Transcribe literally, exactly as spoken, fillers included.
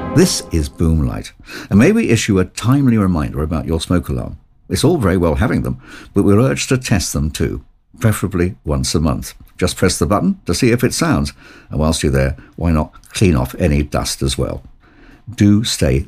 This is Boomlight, and may we issue a timely reminder about your smoke alarm. It's all very well having them, but we're urged to test them too, preferably once a month. Just press the button to see if it sounds, and whilst you're there, why not clean off any dust as well. Do stay